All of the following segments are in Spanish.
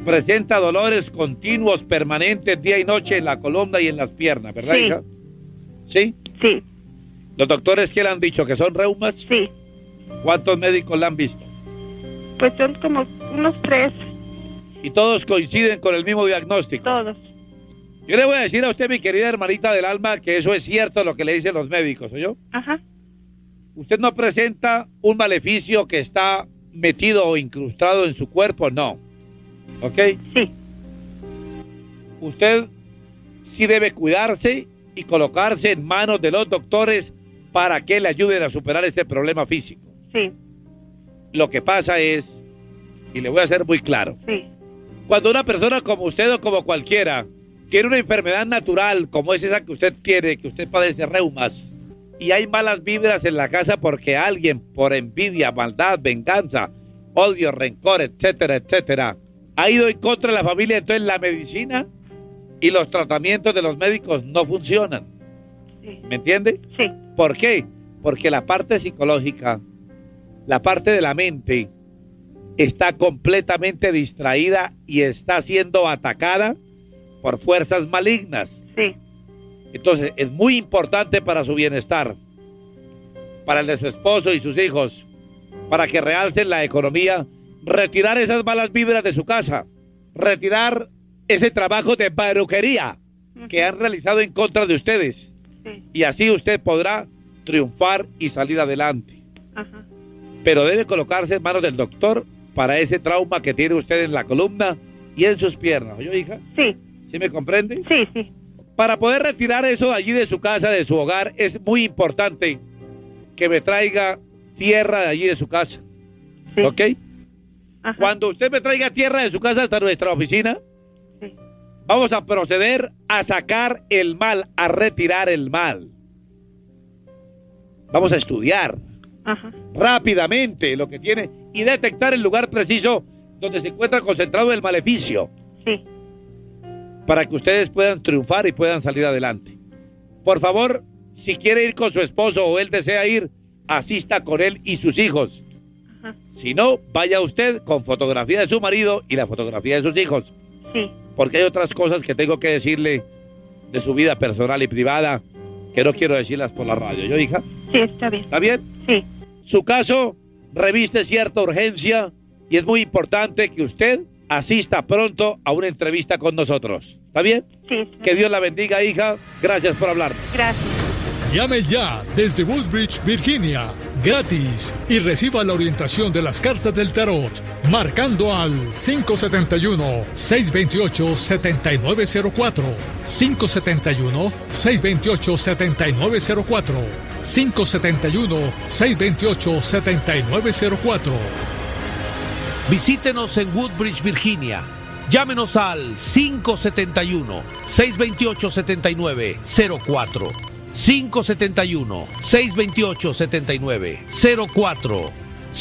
presenta dolores continuos, permanentes, día y noche en la columna y en las piernas, ¿verdad, Sí. hija? ¿Sí? Sí, ¿Los doctores qué le han dicho? ¿Que son reumas? sí. ¿Cuántos médicos la han visto? Pues son como unos 3, Y todos coinciden con el mismo diagnóstico. todos. Yo le voy a decir a usted, mi querida hermanita del alma, que eso es cierto lo que le dicen los médicos, ¿oyó? Ajá. Usted no presenta un maleficio que está metido o incrustado en su cuerpo, no. ¿Ok? Sí, Usted sí debe cuidarse y colocarse en manos de los doctores para que le ayuden a superar este problema físico. sí, Lo que pasa es, y le voy a ser muy claro, sí. cuando una persona como usted o como cualquiera tiene una enfermedad natural como es esa que usted tiene, que usted padece reumas, y hay malas vibras en la casa porque alguien por envidia, maldad, venganza, odio, rencor, etcétera, etcétera, ha ido en contra de la familia, entonces la medicina y los tratamientos de los médicos no funcionan. Sí. ¿Me entiende? Sí, ¿Por qué? Porque la parte psicológica, la parte de la mente, está completamente distraída y está siendo atacada por fuerzas malignas. sí, Entonces, es muy importante para su bienestar, para el de su esposo y sus hijos, para que realcen la economía, retirar esas malas vibras de su casa, retirar ese trabajo de brujería que han realizado en contra de ustedes. sí. Y así usted podrá triunfar y salir adelante. Ajá. Pero debe colocarse en manos del doctor para ese trauma que tiene usted en la columna y en sus piernas. ¿Oyó, hija? Sí, ¿Sí me comprende? sí, sí. Para poder retirar eso allí de su casa, de su hogar, es muy importante que me traiga tierra de allí de su casa. Sí. ¿Ok? Ajá. Cuando usted me traiga tierra de su casa hasta nuestra oficina, Sí. vamos a proceder a sacar el mal, a retirar el mal. Vamos a estudiar Ajá. rápidamente lo que tiene y detectar el lugar preciso donde se encuentra concentrado el maleficio Sí. para que ustedes puedan triunfar y puedan salir adelante. Por favor, si quiere ir con su esposo o él desea ir, asista con él y sus hijos. Ajá. Si no, vaya usted con fotografía de su marido y la fotografía de sus hijos, Sí. porque hay otras cosas que tengo que decirle de su vida personal y privada que no quiero decirlas por la radio. ¿Yo, hija? Sí, está bien. ¿Está bien? Sí. Su caso reviste cierta urgencia y es muy importante que usted asista pronto a una entrevista con nosotros. ¿Está bien? Sí, está Que bien. Dios la bendiga, hija. Gracias por hablar. Gracias. Llame ya desde Woodbridge, Virginia, gratis, y reciba la orientación de las cartas del tarot, marcando al 571-628-7904, 571-628-7904, 571-628-7904. Visítenos en Woodbridge, Virginia. Llámenos al 571-628-7904. 571-628-7904.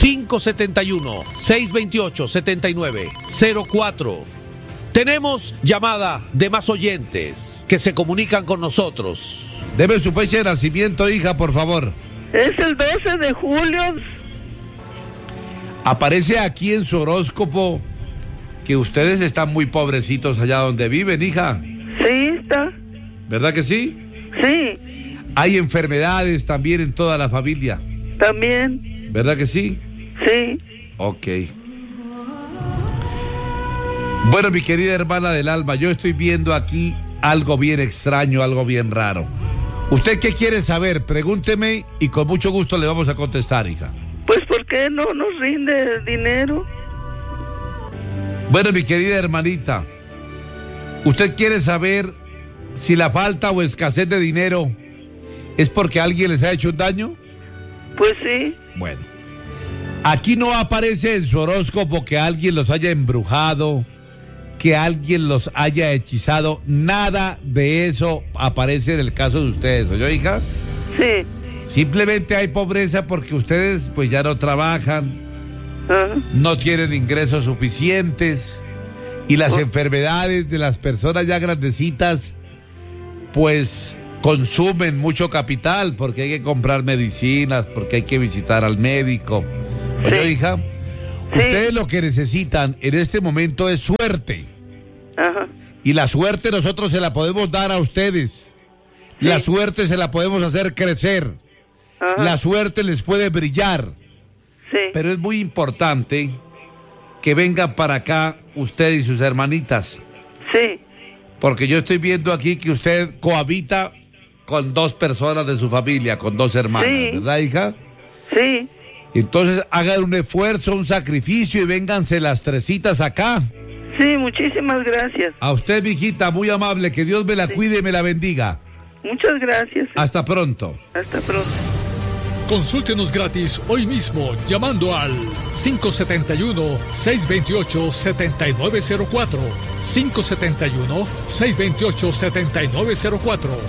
571-628-7904. Tenemos llamada de más oyentes que se comunican con nosotros. Deme su fecha de nacimiento, hija, por favor. Es el 12 de julio. Aparece aquí en su horóscopo que ustedes están muy pobrecitos allá donde viven, hija. Sí, está. ¿Verdad que sí? Sí, Hay enfermedades también en toda la familia. también. ¿Verdad que sí? Sí. Ok. Bueno, mi querida hermana del alma, yo estoy viendo aquí algo bien extraño, algo bien raro. ¿Usted qué quiere saber? Pregúnteme y con mucho gusto le vamos a contestar, hija. Pues, ¿por qué no nos rinde dinero? Bueno, mi querida hermanita, ¿usted quiere saber si la falta o escasez de dinero es porque alguien les ha hecho un daño? Pues sí. Bueno, aquí no aparece en su horóscopo que alguien los haya embrujado, que alguien los haya hechizado. Nada de eso aparece en el caso de ustedes, ¿oyó, hija? Sí. Simplemente hay pobreza porque ustedes pues ya no trabajan, Ajá. no tienen ingresos suficientes y las enfermedades de las personas ya grandecitas pues consumen mucho capital porque hay que comprar medicinas, porque hay que visitar al médico. ¿Oyó, Sí. hija? Sí. Ustedes lo que necesitan en este momento es suerte. Ajá. Y la suerte nosotros se la podemos dar a ustedes. La suerte se la podemos hacer crecer. Ajá. La suerte les puede brillar. Sí. Pero es muy importante que vengan para acá usted y sus hermanitas. Sí. Porque yo estoy viendo aquí que usted cohabita con 2 personas de su familia, con 2 hermanas, Sí. ¿verdad, hija? Sí. Entonces hagan un esfuerzo, un sacrificio y vénganse las 3 acá. Sí, muchísimas gracias. A usted, mijita, muy amable, que Dios me la cuide y me la bendiga. Muchas gracias. Hasta pronto. Hasta pronto. Consúltenos gratis hoy mismo llamando al 571-628-7904. 571-628-7904.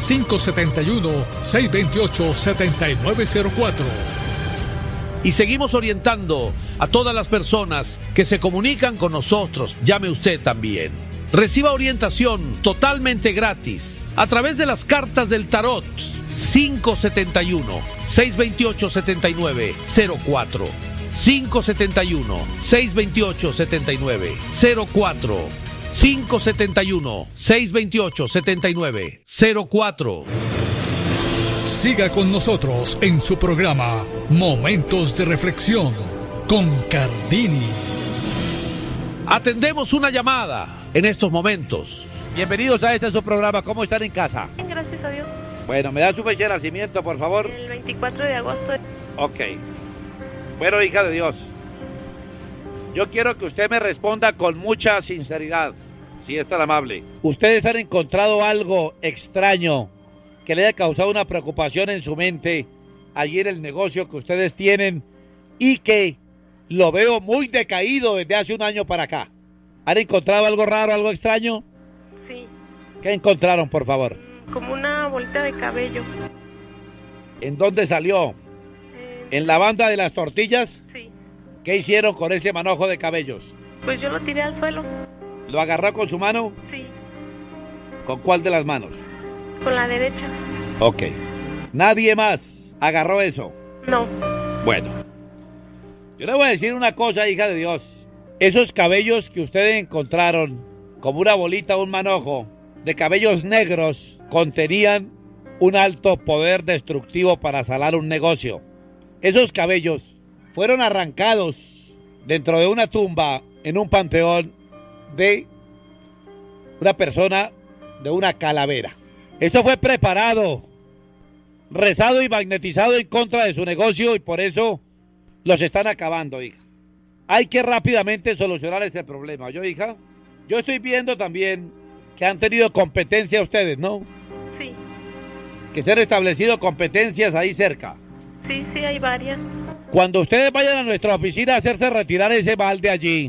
571-628-7904. Y seguimos orientando a todas las personas que se comunican con nosotros. Llame usted también. Reciba orientación totalmente gratis a través de las cartas del tarot. 571-628-7904. 571-628-7904. 571-628-7904. Siga con nosotros en su programa Momentos de Reflexión con Cardini. Atendemos una llamada en estos momentos. Bienvenidos a este su programa. ¿Cómo están en casa? Bien, gracias a Dios. Bueno, ¿me da su fecha de nacimiento, por favor? El 24 de agosto. Ok. Bueno, hija de Dios, yo quiero que usted me responda con mucha sinceridad, si es tan amable. ¿Ustedes han encontrado algo extraño que le haya causado una preocupación en su mente allí en el negocio que ustedes tienen y que lo veo muy decaído desde hace un año para acá? ¿Han encontrado algo raro, algo extraño? Sí. ¿Qué encontraron, por favor? Como una bolita de cabello. ¿En dónde salió? ¿En la banda de las tortillas? Sí. ¿Qué hicieron con ese manojo de cabellos? Pues yo lo tiré al suelo. ¿Lo agarró con su mano? Sí. ¿Con cuál de las manos? Con la derecha. Ok. ¿Nadie más agarró eso? No. Bueno. Yo le voy a decir una cosa, hija de Dios. Esos cabellos que ustedes encontraron, como una bolita o un manojo, de cabellos negros, contenían un alto poder destructivo para salar un negocio. Esos cabellos fueron arrancados dentro de una tumba en un panteón de una persona, de una calavera. Esto fue preparado, rezado y magnetizado en contra de su negocio y por eso los están acabando, hija. Hay que rápidamente solucionar ese problema. ¿Yo, hija? Yo estoy viendo también que han tenido competencia ustedes, ¿no? Sí. Que se han establecido competencias ahí cerca. Sí, hay varias. Cuando ustedes vayan a nuestra oficina a hacerse retirar ese balde allí,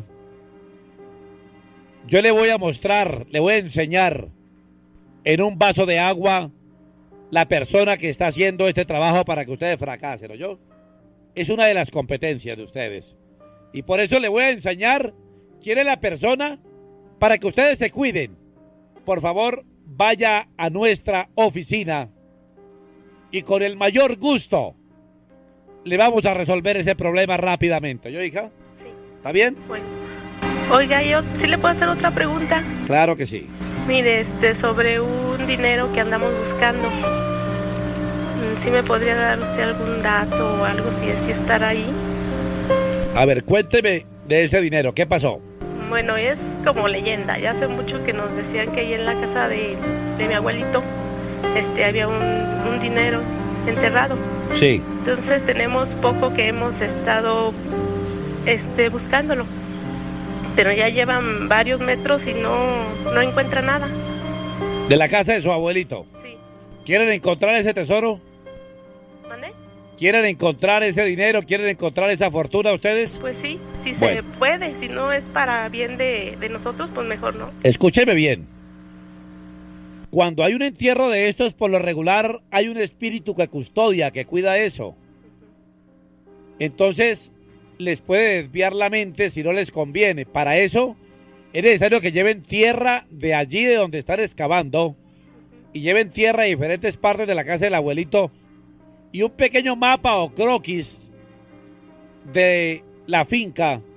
yo le voy a mostrar, le voy a enseñar en un vaso de agua la persona que está haciendo este trabajo para que ustedes fracasen, ¿oyó? Es una de las competencias de ustedes. Y por eso le voy a enseñar quién es la persona para que ustedes se cuiden. Por favor, vaya a nuestra oficina y con el mayor gusto le vamos a resolver ese problema rápidamente. ¿Yo, hija? Sí. ¿Está bien? Bueno. Oiga, yo sí le puedo hacer otra pregunta. Claro que sí. Mire, sobre un dinero que andamos buscando. ¿Sí me podría dar usted algún dato o algo si estará ahí? A ver, cuénteme de ese dinero. ¿Qué pasó? Bueno, es como leyenda. Ya hace mucho que nos decían que ahí en la casa de mi abuelito había un dinero enterrado. Sí. Entonces tenemos poco que hemos estado buscándolo. Pero ya llevan varios metros y no encuentra nada. ¿De la casa de su abuelito? Sí. ¿Quieren encontrar ese tesoro? ¿Mande? ¿Quieren encontrar ese dinero? ¿Quieren encontrar esa fortuna ustedes? Pues sí, si Bueno. se puede. Si no es para bien de nosotros, pues mejor no. Escúcheme bien. Cuando hay un entierro de estos, por lo regular, hay un espíritu que custodia, que cuida eso. Entonces, les puede desviar la mente si no les conviene. Para eso, es necesario que lleven tierra de allí de donde están excavando y lleven tierra de diferentes partes de la casa del abuelito y un pequeño mapa o croquis de la finca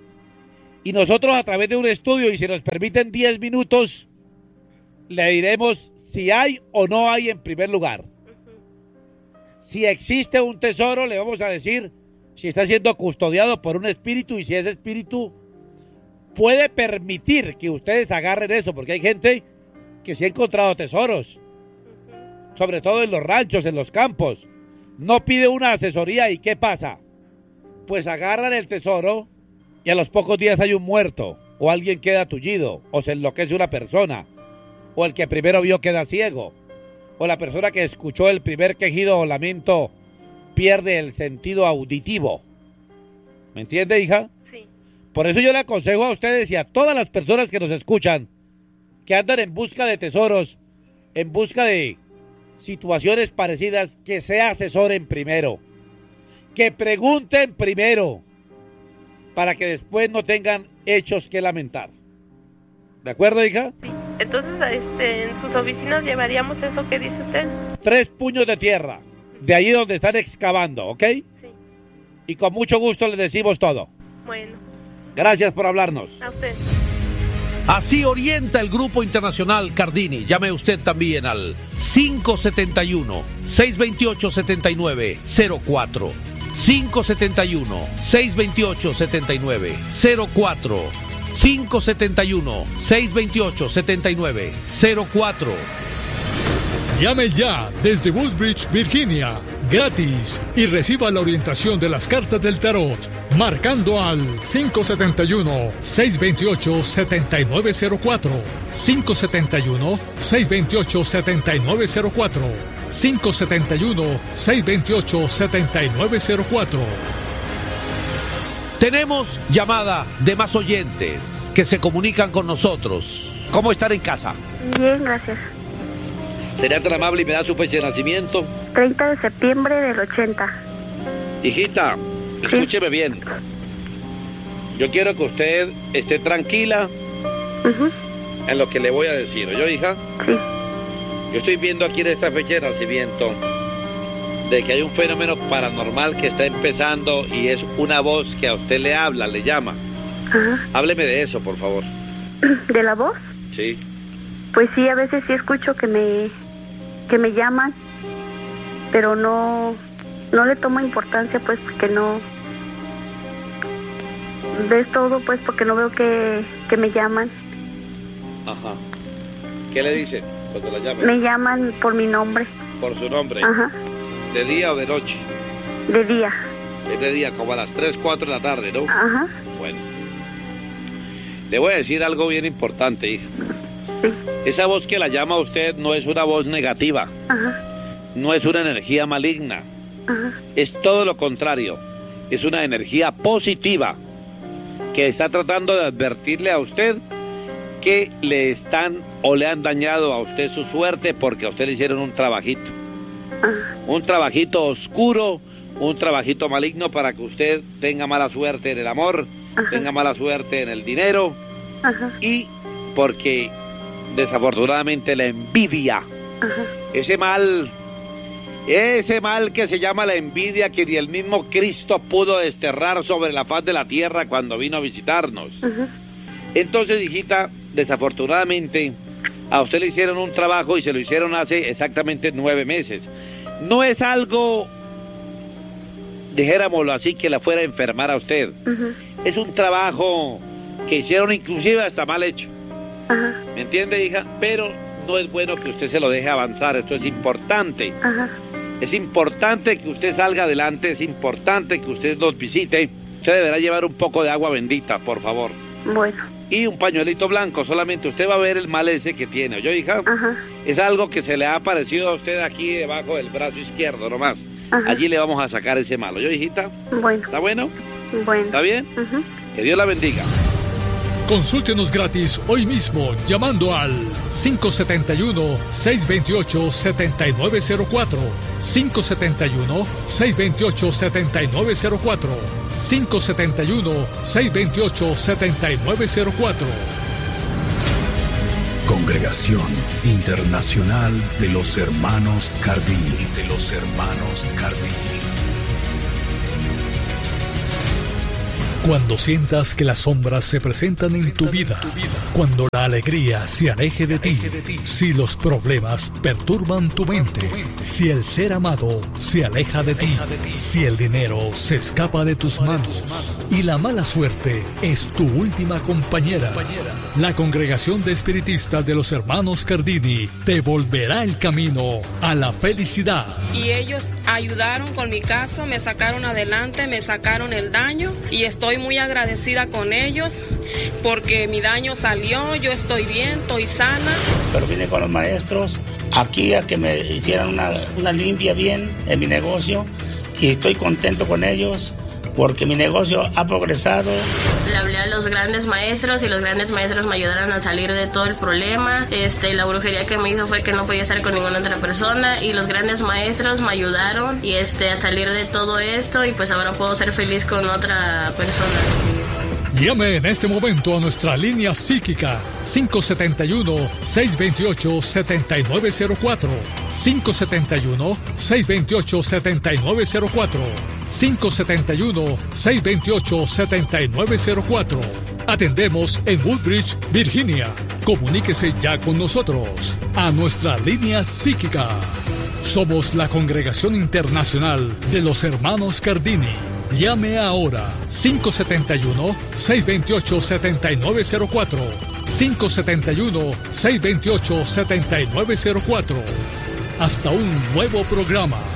Y nosotros a través de un estudio, y si nos permiten 10 minutos, le diremos si hay o no hay en primer lugar. Si existe un tesoro, le vamos a decir si está siendo custodiado por un espíritu y si ese espíritu puede permitir que ustedes agarren eso, porque hay gente que sí ha encontrado tesoros, sobre todo en los ranchos, en los campos. No pide una asesoría y ¿qué pasa? Pues agarran el tesoro y a los pocos días hay un muerto, o alguien queda tullido, o se enloquece una persona, o el que primero vio queda ciego, o la persona que escuchó el primer quejido o lamento pierde el sentido auditivo. ¿Me entiende, hija? Sí. Por eso yo le aconsejo a ustedes y a todas las personas que nos escuchan, que andan en busca de tesoros, en busca de situaciones parecidas, que se asesoren primero, que pregunten primero, para que después no tengan hechos que lamentar. ¿De acuerdo, hija? Sí. Entonces, en sus oficinas llevaríamos eso que dice usted. 3 puños de tierra, de ahí donde están excavando, ¿ok? Sí. Y con mucho gusto les decimos todo. Bueno. Gracias por hablarnos. A usted. Así orienta el Grupo Internacional Cardini. Llame usted también al 571-628-7904. 571-628-7904. 571-628-7904. Llame ya desde Woodbridge, Virginia, gratis, y reciba la orientación de las cartas del tarot, marcando al 571-628-7904, 571-628-7904, 571-628-7904. Tenemos llamada de más oyentes que se comunican con nosotros. ¿Cómo están en casa? Bien, gracias. ¿Sería tan amable y me da su fecha de nacimiento? 30 de septiembre del 80. Hijita, escúcheme bien. Yo quiero que usted esté tranquila en lo que le voy a decir. ¿Oyó, hija? Sí. Yo estoy viendo aquí en esta fecha de nacimiento de que hay un fenómeno paranormal que está empezando y es una voz que a usted le habla, le llama. Ajá. Hábleme de eso, por favor. ¿De la voz? Sí. Pues sí, a veces sí escucho que me llaman, pero no le tomo importancia, pues, porque no ves todo, pues, porque no veo que me llaman. Ajá. ¿Qué le dicen cuando la llaman? Me llaman por mi nombre. Por su nombre. Ajá. ¿De día o de noche? De día. Es de día, como a las 3, 4 de la tarde, ¿no? Ajá. Bueno. Le voy a decir algo bien importante, hija. Sí. Esa voz que la llama a usted no es una voz negativa. Ajá. No es una energía maligna. Ajá. Es todo lo contrario. Es una energía positiva que está tratando de advertirle a usted que le están o le han dañado a usted su suerte porque a usted le hicieron un trabajito. Ajá. Un trabajito oscuro, un trabajito maligno para que usted tenga mala suerte en el amor, Ajá. tenga mala suerte en el dinero. Ajá. Y porque desafortunadamente la envidia, Ajá. ese mal que se llama la envidia, que ni el mismo Cristo pudo desterrar sobre la faz de la tierra cuando vino a visitarnos. Ajá. Entonces, hijita, desafortunadamente a usted le hicieron un trabajo y se lo hicieron hace exactamente 9 meses. No es algo, dijéramoslo así, que la fuera a enfermar a usted. Ajá. Es un trabajo que hicieron inclusive hasta mal hecho. Ajá. ¿Me entiende, hija? Pero no es bueno que usted se lo deje avanzar. Esto es importante. Ajá. Es importante que usted salga adelante. Es importante que usted nos visite. Usted deberá llevar un poco de agua bendita, por favor. Bueno. Y un pañuelito blanco. Solamente usted va a ver el mal ese que tiene. ¿Oyó, hija? Ajá. Es algo que se le ha aparecido a usted aquí debajo del brazo izquierdo nomás. Ajá. Allí le vamos a sacar ese mal. ¿Oyó, hijita? Bueno. ¿Está bueno? Bueno. ¿Está bien? Ajá. Que Dios la bendiga. Consúltenos gratis hoy mismo llamando al 571-628-7904, 571-628-7904, 571-628-7904. Congregación Internacional de los Hermanos Cardini, de los Hermanos Cardini. Cuando sientas que las sombras se presentan en tu vida, cuando la alegría se aleje de ti, si los problemas perturban tu mente, si el ser amado se aleja de ti, si el dinero se escapa de tus manos y la mala suerte es tu última compañera, la Congregación de Espiritistas de los Hermanos Cardini te volverá el camino a la felicidad. Y ellos ayudaron con mi caso, me sacaron adelante, me sacaron el daño y estoy muy agradecida con ellos porque mi daño salió, yo estoy bien, estoy sana. Pero vine con los maestros aquí a que me hicieran una limpia bien en mi negocio y estoy contento con ellos porque mi negocio ha progresado. Le hablé a los grandes maestros y los grandes maestros me ayudaron a salir de todo el problema. La brujería que me hizo fue que no podía estar con ninguna otra persona y los grandes maestros me ayudaron y a salir de todo esto y pues ahora puedo ser feliz con otra persona. Llame en este momento a nuestra línea psíquica 571-628-7904 571-628-7904 571-628-7904. Atendemos en Woodbridge, Virginia. Comuníquese ya con nosotros a nuestra línea psíquica. Somos la Congregación Internacional de los Hermanos Cardini. Llame ahora 571-628-7904 571-628-7904. Hasta un nuevo programa.